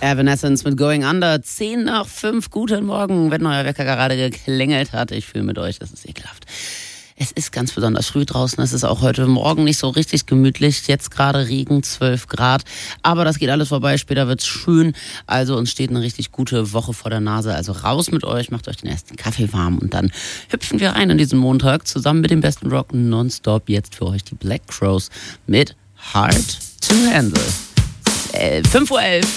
Evanescence mit Going Under, 4:10. Guten Morgen, wenn euer Wecker gerade geklingelt hat. Ich fühle mit euch, das ist ekelhaft. Es ist ganz besonders früh draußen, es ist auch heute Morgen nicht so richtig gemütlich. Jetzt gerade Regen, 12 Grad. Aber das geht alles vorbei, später wird's schön. Also uns steht eine richtig gute Woche vor der Nase. Also raus mit euch, macht euch den ersten Kaffee warm und dann hüpfen wir rein in diesen Montag. Zusammen mit dem besten Rock nonstop. Jetzt für euch die Black Crowes mit Hard to Handle. 5:11 Uhr.